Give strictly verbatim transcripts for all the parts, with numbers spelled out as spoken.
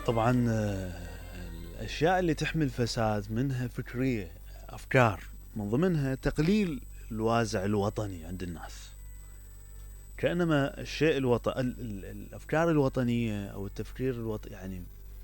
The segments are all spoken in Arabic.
طبعا آه، الأشياء اللي تحمل فساد منها فكرية، أفكار، من ضمنها تقليل الوازع الوطني عند الناس. كأنما الشيء الوطني، الأفكار الوطنية أو التفكير الوطني يعني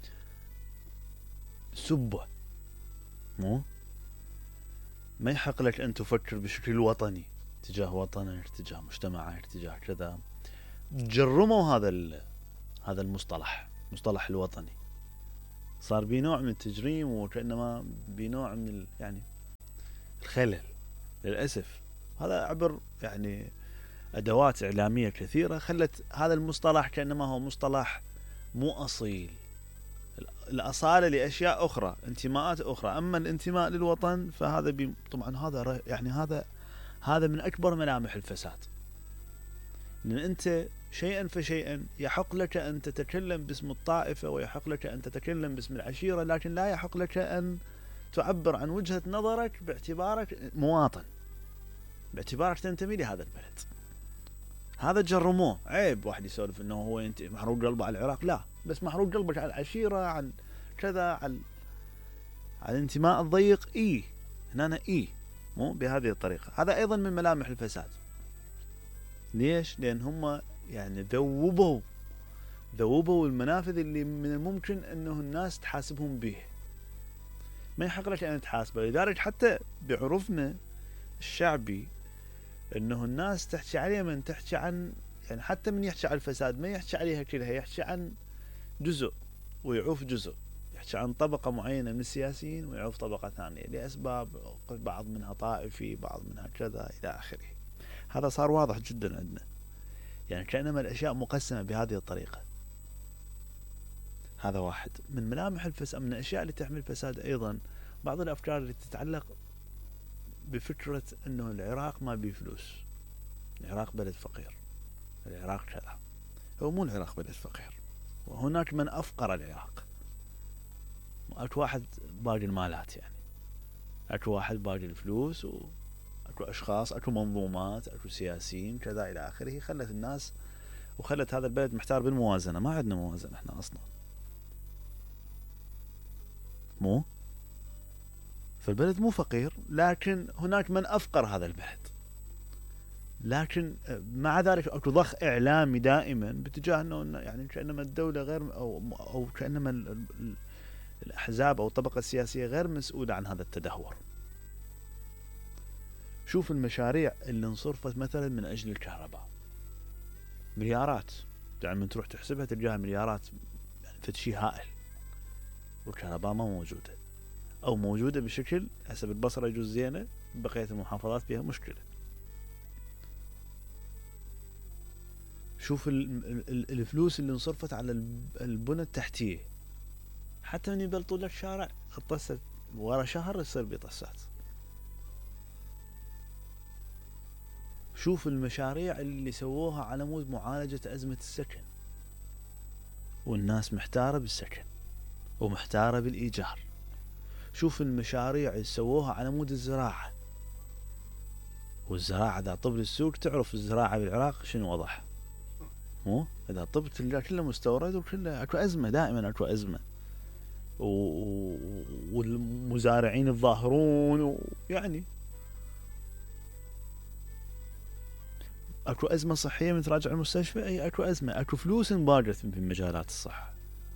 سبه. مو ما يحق لك أن تفكر بشكل وطني تجاه وطنك، تجاه مجتمعك، تجاه كذا. جرموا هذا هذا المصطلح، مصطلح الوطني، صار بنوع من التجريم، وكأنما بنوع من يعني الخلل للأسف. هذا عبر يعني أدوات إعلامية كثيرة خلت هذا المصطلح كأنما هو مصطلح مو أصيل. الأصالة لأشياء أخرى، انتماءات أخرى، أما الانتماء للوطن فهذا بي طبعا هذا يعني هذا هذا من أكبر ملامح الفساد. لأن أنت شيئا فشيئا يحق لك أن تتكلم باسم الطائفة، ويحق لك أن تتكلم باسم العشيرة، لكن لا يحق لك أن تعبر عن وجهة نظرك باعتبارك مواطن، باعتبارك تنتمي لهذا البلد. هذا جرموه. عيب واحد يسولف انه هو انت محروق قلبه على العراق، لا، بس محروق قلبك على العشيرة، عن كذا، على على الانتماء الضيق. اي هنا اي مو بهذه الطريقة. هذا ايضا من ملامح الفساد. ليش؟ لان هم يعني ذوبوا ذوبوا المنافذ اللي من الممكن انه الناس تحاسبهم به. ما يحق لك ان تحاسبه. لذلك حتى بعرفنا الشعبي انه الناس تحكي عليه، من تحكي عن يعني حتى من يحكي عن الفساد ما يحكي عليها كلها، يحكي عن جزء ويعوف جزء، يحكي عن طبقة معينة من السياسيين ويعوف طبقة ثانية لأسباب، بعض منها طائفي، بعض منها كذا إلى آخره. هذا صار واضح جدا عندنا، يعني كأنما الأشياء مقسمة بهذه الطريقة. هذا واحد من ملامح الفساد. من الأشياء اللي تحمل فساد أيضا بعض الأفكار اللي تتعلق بفكرة أنه العراق ما بيه فلوس، العراق بلد فقير، العراق كذا. هو مو العراق بلد فقير، وهناك من أفقر العراق. أكو واحد باقي المالات، يعني أكو واحد باقي الفلوس، وأكو أشخاص، أكو منظومات، أكو سياسيين كذا إلى آخره، خلت الناس وخلت هذا البلد محتار بالموازنة. ما عندنا موازنة إحنا أصلا، مو فالبلد مو فقير، لكن هناك من أفقر هذا البلد. لكن مع ذلك اكو ضخ اعلامي دائما باتجاه انه يعني كانما الدوله غير او او كانما الاحزاب او الطبقه السياسيه غير مسؤوله عن هذا التدهور. شوف المشاريع اللي انصرفت مثلا من اجل الكهرباء، مليارات، يعني من تروح تحسبها تلقاها مليارات، يعني فد شيء هائل، والكهرباء ما موجوده، او موجوده بشكل حسب البصره يجوز زينه، بقيه المحافظات فيها مشكله. شوف الفلوس اللي انصرفت على البنى التحتية، حتى من يبلطوا لك شارع اتصت ورا شهر يصير بطسات. شوف المشاريع اللي سووها على مود معالجة أزمة السكن، والناس محتارة بالسكن ومحتارة بالإيجار. شوف المشاريع اللي سووها على مود الزراعة، والزراعة إذا طب السوق تعرف الزراعة بالعراق شنو وضعها، مو إذا طب تلقى كله مستورد وكله أكو أزمة، دائما أكو أزمة، والمزارعين الظاهرون، ويعني اكو ازمه صحيه من تراجع المستشفى، اي اكو ازمه، اكو فلوس انباقت في مجالات الصحه،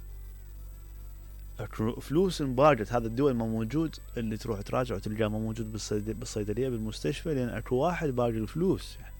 اكو فلوس انباقت. هذا الدول ما موجود اللي تروح تراجع وتلقاه ما موجود بالصيدليه بالمستشفى، لان اكو واحد باقي الفلوس. يعني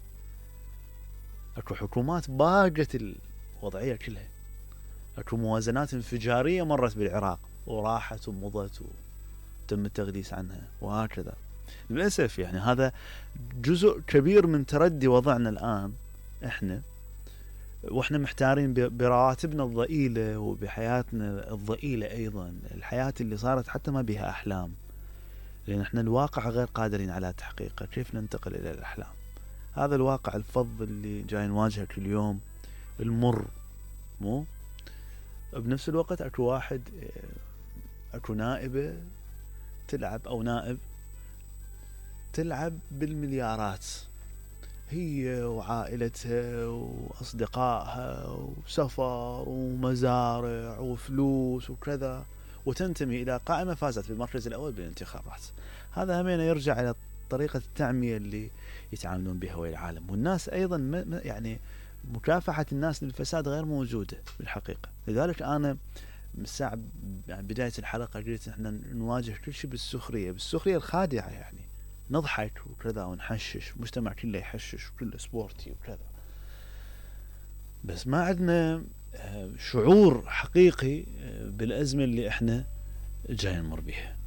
اكو حكومات باقت الوضعيه كلها، اكو موازنات انفجاريه مرت بالعراق وراحت ومضت وتم التغليس عنها وهكذا. للأسف يعني هذا جزء كبير من تردي وضعنا الآن إحنا، وإحنا محتارين برواتبنا الضئيلة وبحياتنا الضئيلة أيضا، الحياة اللي صارت حتى ما بها أحلام، لأن إحنا الواقع غير قادرين على تحقيقه. كيف ننتقل إلى الأحلام؟ هذا الواقع الفظ اللي جاي نواجهه كل يوم، المر، مو بنفس الوقت أكو واحد، أكو نائبة تلعب أو نائب تلعب بالمليارات هي وعائلتها وأصدقائها وسفر ومزارع وفلوس وكذا، وتنتمي إلى قائمة فازت بالمركز الأول بالانتخابات. هذا همين يرجع إلى طريقة التعمية اللي يتعاملون بها ويا العالم. والناس أيضا يعني مكافحة الناس للفساد غير موجودة بالحقيقة. لذلك أنا من ساعة بداية الحلقة قلت احنا نواجه كل شيء بالسخرية، بالسخرية الخادعة، يعني نضحك وكذا ونحشش، مجتمع كله يحشش وكله سبورتي وكذا، بس ما عندنا شعور حقيقي بالأزمة اللي احنا جاي نمر بها.